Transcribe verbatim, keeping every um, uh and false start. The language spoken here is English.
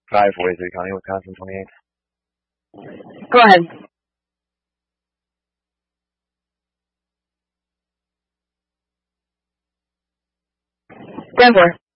five, forty-three County, Wisconsin, twenty-eight. Go ahead. ten four.